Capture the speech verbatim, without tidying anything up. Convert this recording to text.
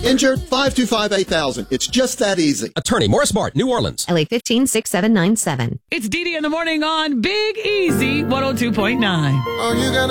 Injured? five two five, eight thousand. It's just that easy. Attorney Morris Mart, New Orleans. L A fifteen six seven nine seven. It's Dee Dee in the morning on Big Easy one oh two point nine. Oh, you got